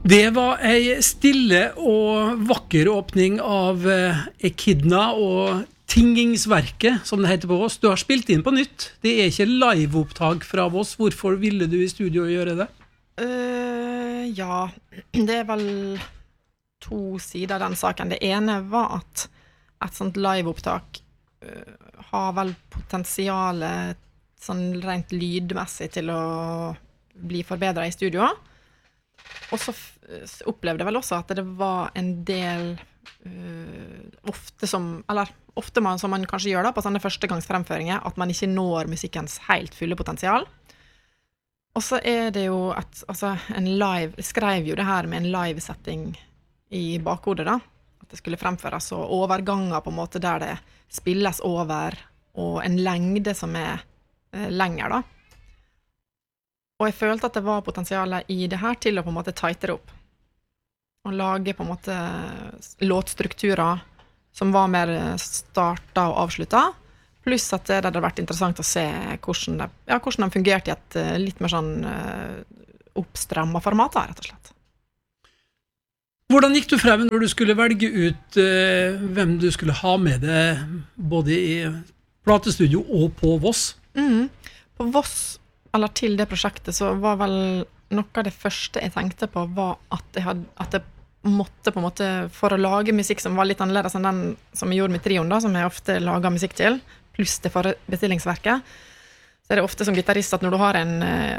Det var ei stille og vakker åpning av Echidna og Tingingsverket, som det heter på Voss. Du har spilt inn på nytt. Det er ikke liveopptak fra Voss. Hvorfor ville du i studio gjøre det? Ja, det er vel to sider av den saken. Det ene var at et sånt liveopptak har vel potensialet sånn rent lydmessig til å bli forbedret i studio. Og så opplevde jeg vel også at det var en del ofte man, som man kanskje gjør da på sånne førstegangsfremføringer, at man ikke når musikkens helt fulle potensial. Og så er det jo jeg skrev jo det her med en live-setting i bakhodet da, at det skulle fremføres, og overganger på en måte der det spilles over, og en lengde som er lenger da. Og jeg følte at det var potensialet i det her til å på en måte tightere opp. Og lage på en måte låtstrukturer som var mer startet og avsluttet. Pluss at det hadde vært interessant å se hvordan de fungerte i et litt mer sånn oppstrammet format, rett og slett. Hvordan gikk du frem når du skulle velge ut hvem du skulle ha med deg, både i platestudio og på Voss? På Voss, eller til det prosjektet, så var vel noe av det første jeg tenkte på var at jeg måtte på en måte, for å lage musikk som var litt annerledes enn den som jeg gjorde med trioen da, som jeg ofte lager musikk til, pluss det for bestillingsverket, så er det ofte som gitarist at når du har en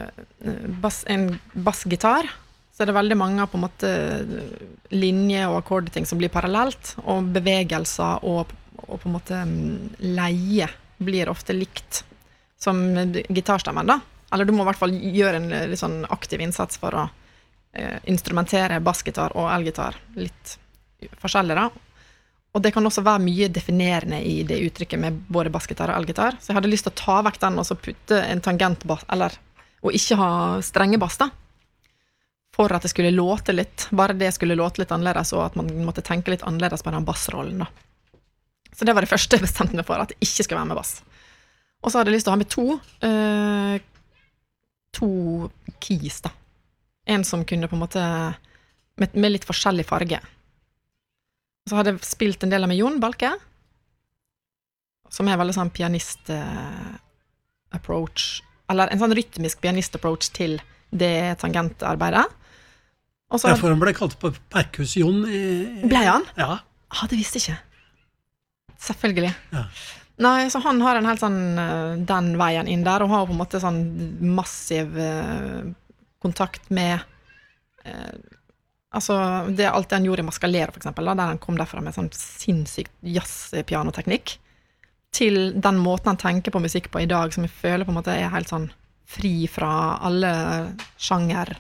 bassgitar, så er det veldig mange på en måte linje- og akkordting som blir parallelt, og bevegelser og på en måte leie blir ofte likt som gitarstemmen da. Eller du må i hvert fall gjøre en litt sånn aktiv innsats for å instrumentere bassgitar og elgitar litt forskjellig da. Og det kan også være mye definerende i det uttrykket med både bassgitar og elgitar. Så jeg hadde lyst til å ta vekk den og så putte en tangentbass, og ikke ha strenge bass da. For at det skulle låte litt, bare det skulle låte litt annerledes, og at man måtte tenke litt annerledes på den bassrollen da. Så det var det første jeg bestemte meg for, at det ikke skal være med bass. Og så hadde jeg lyst til å ha med to keys da. En som kunne på en måte med litt forskjellig farge. Så hadde jeg spilt en del med Jon Balke, som er veldig sånn pianist approach, eller en sånn rytmisk pianist approach til det tangentarbeidet. For han ble kalt på Perkus Jon. Ble han? Ja. Det visste jeg ikke. Selvfølgelig. Ja. Nei, så han har en helt sånn den veien inn der, og har på en måte sånn massiv kontakt med det er alt det han gjorde i Mascalero for eksempel, da, der han kom derfra med sånn sinnssykt jazz-pianoteknikk til den måten han tenker på musikk på i dag, som jeg føler på en måte er helt sånn fri fra alle sjanger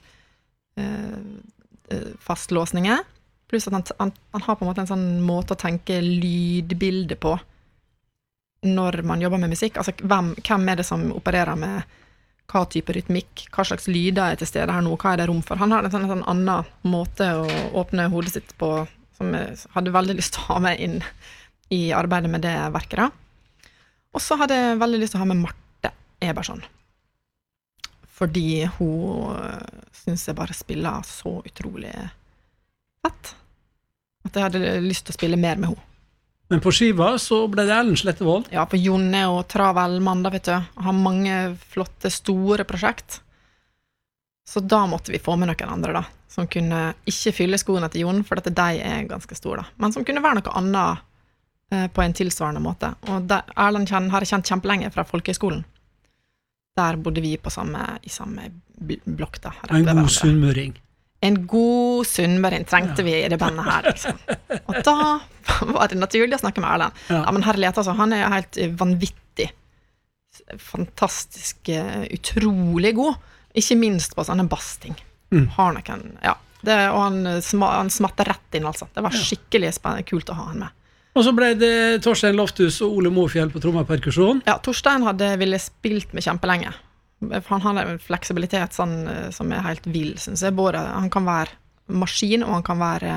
fastlåsninger, pluss at han har på en måte en sånn måte å tenke lydbilde på når man jobber med musikk, altså hvem er det som opererer med hva type rytmikk, hva slags lyder er til stede her nå, hva er det rom for. Han har en sånn annen måte å åpne hodet sitt på, som jeg hadde veldig lyst til å ha med inn i arbeidet med det verket da. Og så hadde jeg veldig lyst til å ha med Marte Eberson, fordi hun synes jeg bare spiller så utrolig fett, at jeg hadde lyst til å spille mer med henne. Men på skiva så ble det Ellen Slettevold. Ja, for Jon er jo travel mann da, vet du. Har mange flotte, store prosjekt. Så da måtte vi få med noen andre da, som kunne ikke fylle skoene til Jon, for at de er ganske store da. Men som kunne være noe annet på en tilsvarende måte. Og Erlend har jeg kjent kjempelenge fra Folkehøgskolen. Der bodde vi i samme blokk da. En god sunnmøring. En god sunnmøring trengte vi i det bandet her, liksom. Og da var det naturlig å snakke med Erlend. Ja, men herlighet, altså, han er helt vanvittig, fantastisk, utrolig god. Ikke minst på sånne bassting. Har noen, ja. Og han smatter rett inn, altså. Det var skikkelig kult å ha han med. Og så ble det Torstein Lofthus og Ole Mofjell på trommeperkusjon. Ja, Torstein ville spilt med kjempelenge. Han har en fleksibilitet sånn, som er helt vill, synes jeg. Både han kan være maskin, og han kan være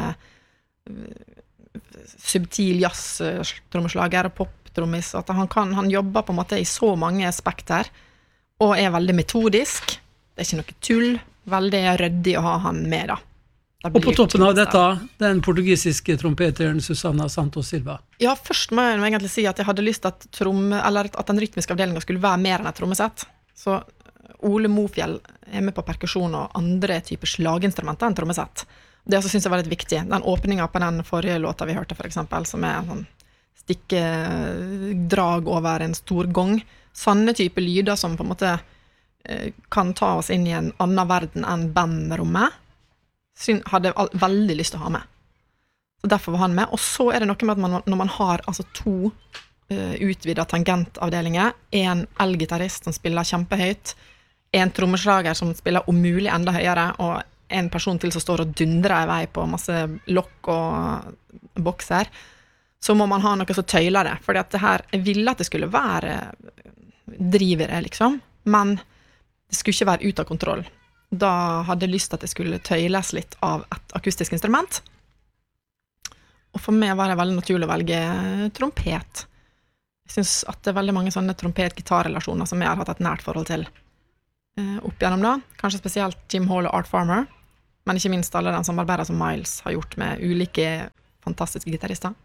subtil jazz-trommeslager og pop-trommis. Han jobber på en måte i så mange aspekter, og er veldig metodisk. Det er ikke noe tull. Veldig ryddig å ha han med da. Og på toppen av dette, den portugisiske trompeteren Susana Santos Silva. Ja, først må jeg egentlig si at jeg hadde lyst til at den rytmiske avdelingen skulle være mer enn et trommesett. Så Ole Mofjell med på perkusjon og andre typer slaginstrumenter enn trommesett. Det også synes jeg var litt viktig. Den åpningen på den forrige låta vi hørte, for eksempel, som en sånn stikkedrag over en stor gong. Sanne type lyder som på en måte kan ta oss inn i en annen verden enn bandrommet. Hadde veldig lyst til å ha med. Så derfor var han med. Og så det noe med at når man har altså 2 utvidet tangentavdelinger, en elgitarist som spiller kjempehøyt, en trommeslager som spiller om mulig enda høyere, og en person til som står og dundrer i vei på masse lokk og bokser, så må man ha noe som tøyler det. Fordi at det her, jeg ville at det skulle være drivere, liksom, men det skulle ikke være ut av kontroll. Da hadde jeg lyst til at det skulle tøyles litt av et akustisk instrument. Og for meg var det veldig naturlig å velge trompet. Jeg synes at det veldig mange sånne trompet-gitarrelasjoner som jeg har hatt et nært forhold til opp gjennom da. Kanskje spesielt Jim Hall og Art Farmer, men ikke minst alle den samarbeidet som Miles har gjort med ulike fantastiske gitarister.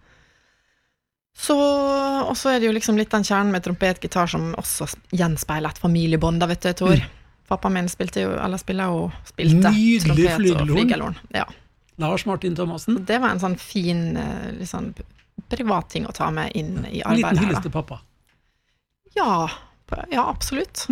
Og så det jo liksom litt den kjernen med trompet-gitar som også gjenspeiler et familiebånd, da vet du, Tor. Pappa min spilte Nydelig flygelhorn. Ja. Lars Martin Thomassen. Det var en sånn fin, litt sånn privat ting å ta med inn i arbeidet her. Liten hyllest til pappa. Ja, absolutt.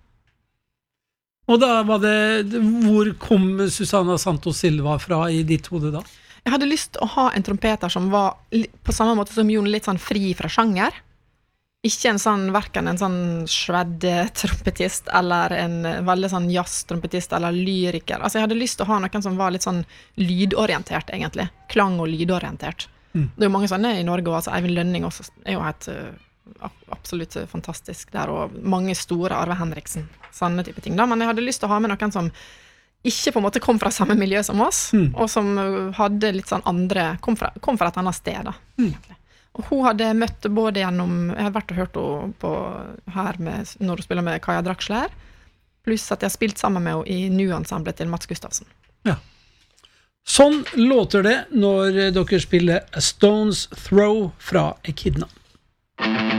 Og da var det, hvor kom Susana Santos Silva fra i ditt hode da? Jeg hadde lyst til å ha en trompeter som var på samme måte som Jon, litt sånn fri fra sjanger. Ikke hverken en sånn shred-trompetist eller en veldig sånn jazz-trompetist eller lyriker. Altså jeg hadde lyst til å ha noen som var litt sånn lydorientert egentlig. Klang- og lydorientert. Det jo mange sånne i Norge, altså Eivind Lønning også jo helt absolutt fantastisk der, og mange store, Arve Henriksen, sånne type ting da. Men jeg hadde lyst til å ha med noen som ikke på en måte kom fra samme miljø som oss, og som hadde litt sånn andre, kom fra et annet sted da, egentlig. Og hun hadde møtt både gjennom, jeg har vært og hørt henne på her når hun spiller med Kaja Draxler, pluss at jeg har spilt sammen med henne i Nu-ensemblet til Mats Gustafsson. Ja. Sånn låter det når dere spiller A Stone's Throw fra Echidna.